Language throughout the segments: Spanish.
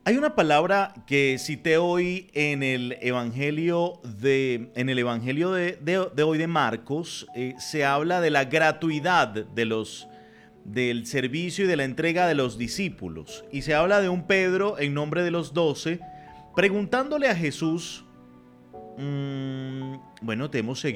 Hay una palabra que cité hoy en el Evangelio de hoy de Marcos. Se habla de la gratuidad del servicio y de la entrega de los discípulos. Y se habla de un Pedro en nombre de los 12 preguntándole a Jesús, bueno,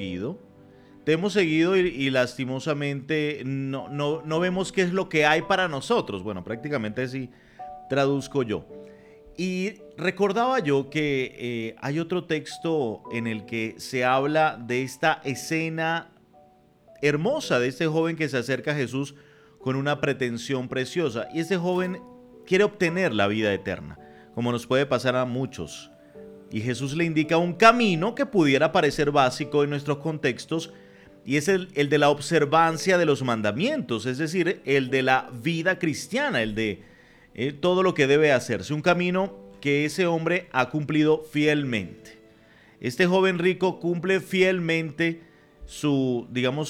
te hemos seguido y lastimosamente no vemos qué es lo que hay para nosotros. Bueno, prácticamente así traduzco yo. Y recordaba yo que hay otro texto en el que se habla de esta escena hermosa de este joven que se acerca a Jesús con una pretensión preciosa. Y este joven quiere obtener la vida eterna, como nos puede pasar a muchos. Y Jesús le indica un camino que pudiera parecer básico en nuestros contextos, y es el de la observancia de los mandamientos, es decir, el de la vida cristiana, el de todo lo que debe hacerse, un camino que ese hombre ha cumplido fielmente. Este joven rico cumple fielmente su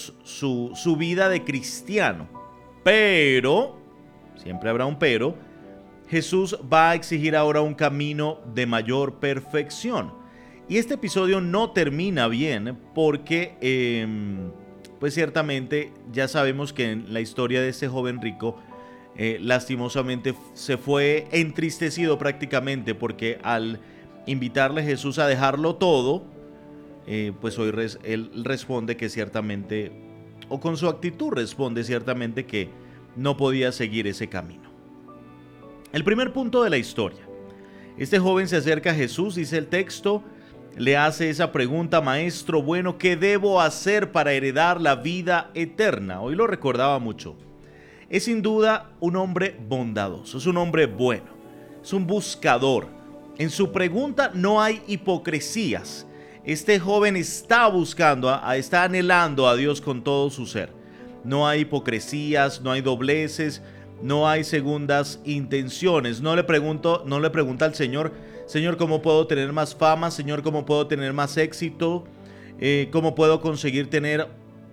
vida de cristiano, pero, siempre habrá un pero, Jesús va a exigir ahora un camino de mayor perfección. Y este episodio no termina bien porque, pues ciertamente ya sabemos que en la historia de este joven rico, lastimosamente se fue entristecido prácticamente porque al invitarle a Jesús a dejarlo todo, pues hoy él responde que ciertamente, o con su actitud responde ciertamente que no podía seguir ese camino. El primer punto de la historia. Este joven se acerca a Jesús, dice el texto, le hace esa pregunta: maestro bueno, ¿qué debo hacer para heredar la vida eterna? Hoy lo recordaba mucho. Es sin duda un hombre bondadoso, es un hombre bueno, es un buscador. En su pregunta no hay hipocresías. Este joven está buscando, está anhelando a Dios con todo su ser. No hay hipocresías, no hay dobleces, no hay segundas intenciones. No le pregunta al Señor: Señor, ¿cómo puedo tener más fama? Señor, ¿cómo puedo tener más éxito? ¿Cómo puedo conseguir tener,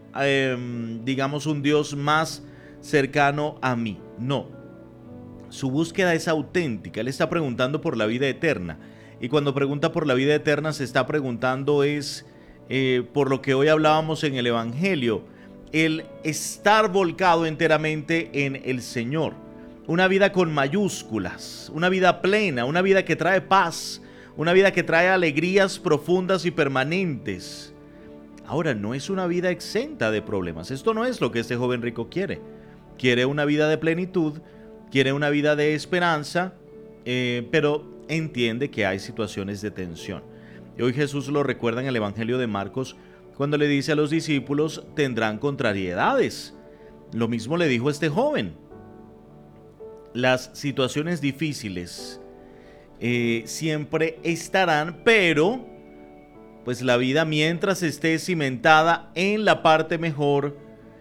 un Dios más cercano a mí? No. Su búsqueda es auténtica. Él está preguntando por la vida eterna. Y cuando pregunta por la vida eterna, se está preguntando por lo que hoy hablábamos en el Evangelio, el estar volcado enteramente en el Señor. Una vida con mayúsculas, una vida plena, una vida que trae paz, una vida que trae alegrías profundas y permanentes. Ahora, no es una vida exenta de problemas. Esto no es lo que este joven rico quiere. Quiere una vida de plenitud, quiere una vida de esperanza, pero entiende que hay situaciones de tensión. Y hoy Jesús lo recuerda en el Evangelio de Marcos cuando le dice a los discípulos: tendrán contrariedades. Lo mismo le dijo a este joven. Las situaciones difíciles siempre estarán, pero pues la vida, mientras esté cimentada en la parte mejor,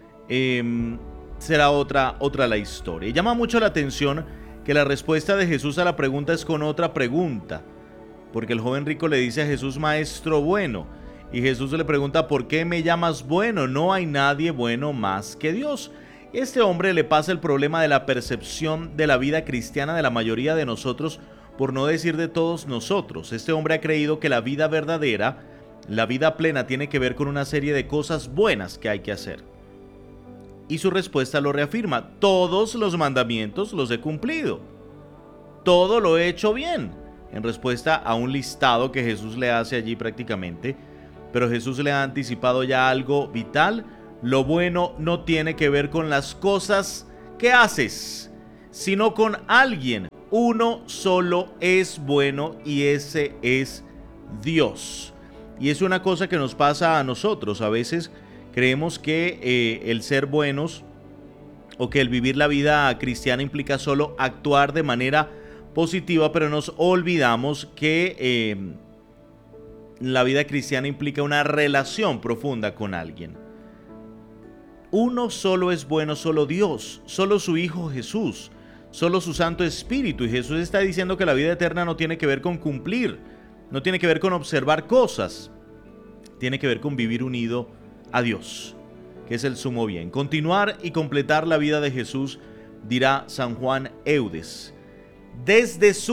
será otra la historia. Y llama mucho la atención que la respuesta de Jesús a la pregunta es con otra pregunta, porque el joven rico le dice a Jesús: maestro bueno, y Jesús le pregunta: ¿por qué me llamas bueno? No hay nadie bueno más que Dios. Este hombre le pasa el problema de la percepción de la vida cristiana de la mayoría de nosotros, por no decir de todos nosotros. Este hombre ha creído que la vida verdadera, la vida plena, tiene que ver con una serie de cosas buenas que hay que hacer. Y su respuesta lo reafirma: todos los mandamientos los he cumplido, todo lo he hecho bien, en respuesta a un listado que Jesús le hace allí prácticamente. Pero Jesús le ha anticipado ya algo vital: lo bueno no tiene que ver con las cosas que haces, sino con alguien. Uno solo es bueno y ese es Dios. Y es una cosa que nos pasa a nosotros. A veces creemos que el ser buenos o que el vivir la vida cristiana implica solo actuar de manera positiva, pero nos olvidamos que la vida cristiana implica una relación profunda con alguien. Uno solo es bueno, solo Dios, solo su Hijo Jesús, solo su Santo Espíritu. Y Jesús está diciendo que la vida eterna no tiene que ver con cumplir, no tiene que ver con observar cosas, tiene que ver con vivir unido a Dios, que es el sumo bien. Continuar y completar la vida de Jesús, dirá San Juan Eudes, desde su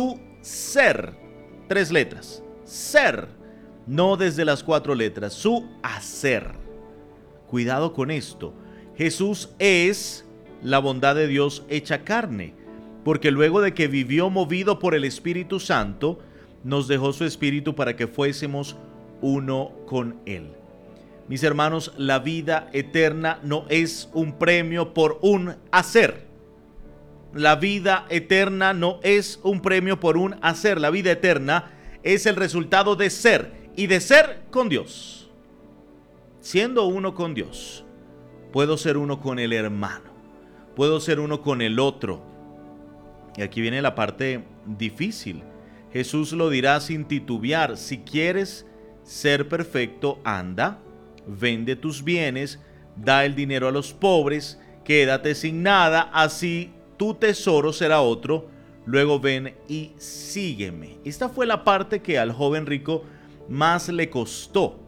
ser. 3 letras. Ser. No desde las 4 letras. Su hacer. Cuidado con esto. Jesús es la bondad de Dios hecha carne, porque luego de que vivió movido por el Espíritu Santo, nos dejó su Espíritu para que fuésemos uno con Él. Mis hermanos, la vida eterna no es un premio por un hacer. La vida eterna no es un premio por un hacer. La vida eterna es el resultado de ser, y de ser con Dios. Siendo uno con Dios, puedo ser uno con el hermano, puedo ser uno con el otro. Y aquí viene la parte difícil. Jesús lo dirá sin titubear: si quieres ser perfecto, anda, vende tus bienes, da el dinero a los pobres, quédate sin nada, así tu tesoro será otro, luego ven y sígueme. Esta fue la parte que al joven rico más le costó.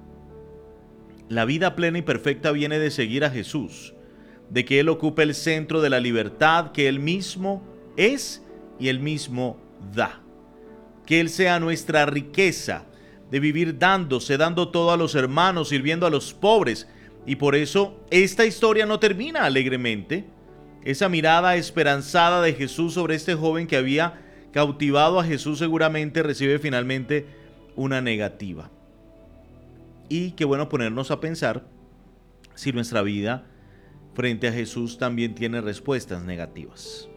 La vida plena y perfecta viene de seguir a Jesús, de que Él ocupe el centro de la libertad que Él mismo es y Él mismo da. Que Él sea nuestra riqueza, de vivir dando todo a los hermanos, sirviendo a los pobres. Y por eso esta historia no termina alegremente. Esa mirada esperanzada de Jesús sobre este joven que había cautivado a Jesús seguramente recibe finalmente una negativa. Y qué bueno ponernos a pensar si nuestra vida frente a Jesús también tiene respuestas negativas.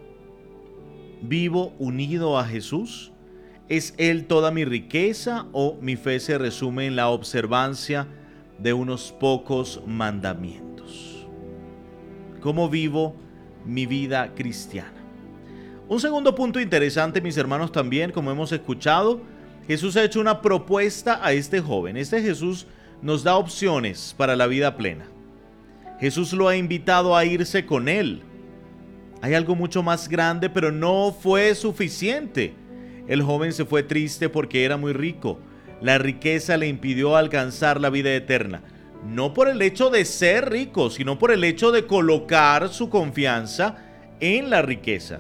¿Vivo unido a Jesús? ¿Es Él toda mi riqueza o mi fe se resume en la observancia de unos pocos mandamientos? ¿Cómo vivo mi vida cristiana? Un segundo punto interesante, mis hermanos, también, como hemos escuchado, Jesús ha hecho una propuesta a este joven. Este Jesús nos da opciones para la vida plena. Jesús lo ha invitado a irse con Él. Hay algo mucho más grande, pero no fue suficiente. El joven se fue triste porque era muy rico. La riqueza le impidió alcanzar la vida eterna. No por el hecho de ser rico, sino por el hecho de colocar su confianza en la riqueza.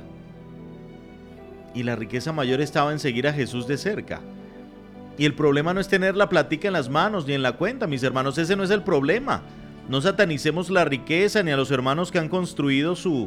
Y la riqueza mayor estaba en seguir a Jesús de cerca. Y el problema no es tener la platica en las manos ni en la cuenta, mis hermanos. Ese no es el problema. No satanicemos la riqueza ni a los hermanos que han construido su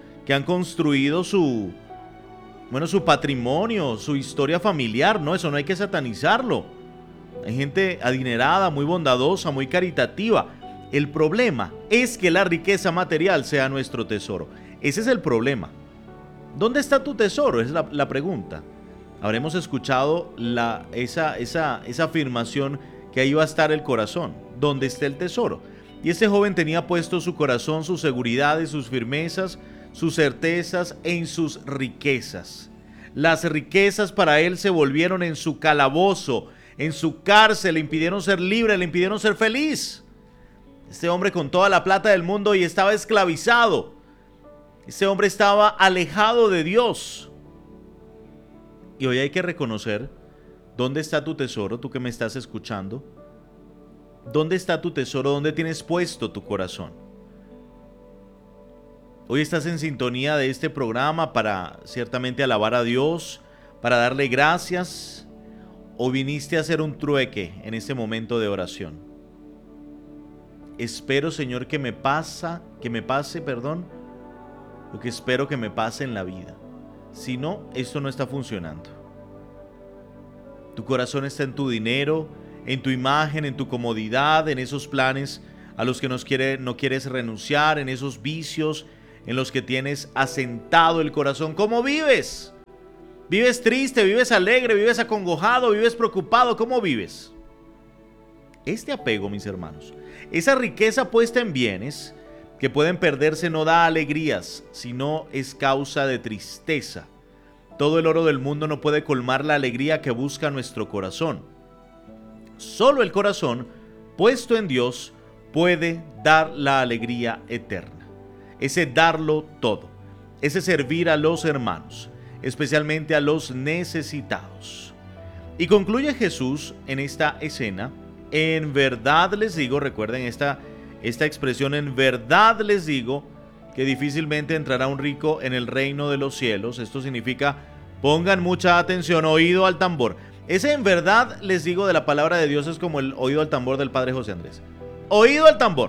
patrimonio, su historia familiar. No, eso no hay que satanizarlo. Hay gente adinerada, muy bondadosa, muy caritativa. El problema es que la riqueza material sea nuestro tesoro. Ese es el problema. ¿Dónde está tu tesoro? Es la pregunta. Habremos escuchado esa afirmación que ahí va a estar el corazón. ¿Dónde está el tesoro? Y este joven tenía puesto su corazón, sus seguridades, sus firmezas, sus certezas en sus riquezas. Las riquezas para él se volvieron en su calabozo, en su cárcel, le impidieron ser libre, le impidieron ser feliz. Este hombre con toda la plata del mundo y estaba esclavizado. Este hombre estaba alejado de Dios. Y hoy hay que reconocer dónde está tu tesoro, tú que me estás escuchando. ¿Dónde está tu tesoro? ¿Dónde tienes puesto tu corazón? Hoy estás en sintonía de este programa para ciertamente alabar a Dios, para darle gracias, o viniste a hacer un trueque en este momento de oración. Espero, Señor, que me pase, lo que espero que me pase en la vida. Si no, esto no está funcionando. Tu corazón está en tu dinero, en tu imagen, en tu comodidad, en esos planes a los que no quieres renunciar, en esos vicios en los que tienes asentado el corazón. ¿Cómo vives? ¿Vives triste? ¿Vives alegre? ¿Vives acongojado? ¿Vives preocupado? ¿Cómo vives? Este apego, mis hermanos, esa riqueza puesta en bienes que pueden perderse no da alegrías, sino es causa de tristeza. Todo el oro del mundo no puede colmar la alegría que busca nuestro corazón. Solo el corazón puesto en Dios puede dar la alegría eterna. Ese darlo todo, ese servir a los hermanos, especialmente a los necesitados. Y concluye Jesús en esta escena: en verdad les digo, recuerden esta expresión, en verdad les digo que difícilmente entrará un rico en el reino de los cielos. Esto significa Pongan mucha atención, oído al tambor. Ese en verdad, les digo, de la palabra de Dios es como el oído al tambor del Padre José Andrés. Oído al tambor.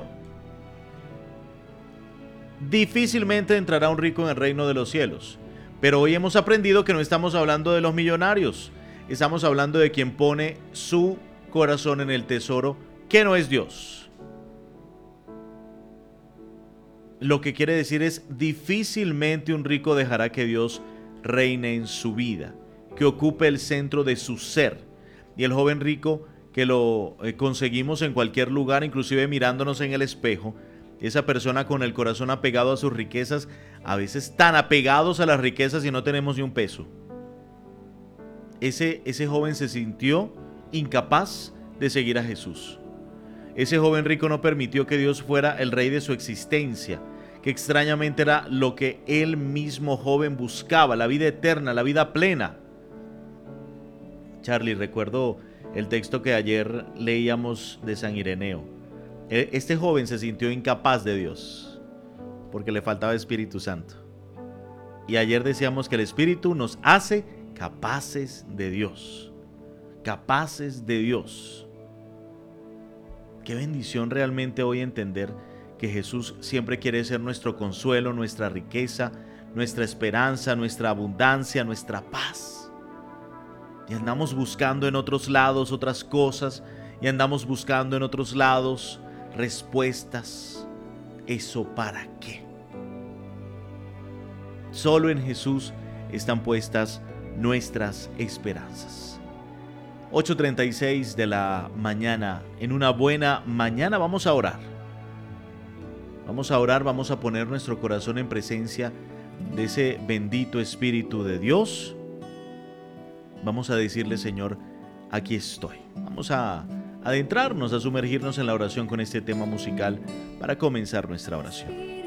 Difícilmente entrará un rico en el reino de los cielos. Pero hoy hemos aprendido que no estamos hablando de los millonarios. Estamos hablando de quien pone su corazón en el tesoro que no es Dios. Lo que quiere decir es, difícilmente un rico dejará que Dios reine en su vida, que ocupe el centro de su ser. Y el joven rico, que lo conseguimos en cualquier lugar, inclusive mirándonos en el espejo, esa persona con el corazón apegado a sus riquezas, a veces tan apegados a las riquezas y no tenemos ni un peso. Ese joven se sintió incapaz de seguir a Jesús. Ese joven rico no permitió que Dios fuera el rey de su existencia, que extrañamente era lo que él mismo joven buscaba, la vida eterna, la vida plena. Charlie, recuerdo el texto que ayer leíamos de San Ireneo. Este joven se sintió incapaz de Dios porque le faltaba Espíritu Santo. Y ayer decíamos que el Espíritu nos hace capaces de Dios. Capaces de Dios. Qué bendición realmente hoy entender que Jesús siempre quiere ser nuestro consuelo, nuestra riqueza, nuestra esperanza, nuestra abundancia, nuestra paz. Y andamos buscando en otros lados otras cosas, y andamos buscando en otros lados respuestas. ¿Eso para qué? Solo en Jesús están puestas nuestras esperanzas. 8:36 de la mañana. En una buena mañana vamos a orar. Vamos a orar, vamos a poner nuestro corazón en presencia de ese bendito Espíritu de Dios. Vamos a decirle, Señor, aquí estoy. Vamos a adentrarnos, a sumergirnos en la oración con este tema musical para comenzar nuestra oración.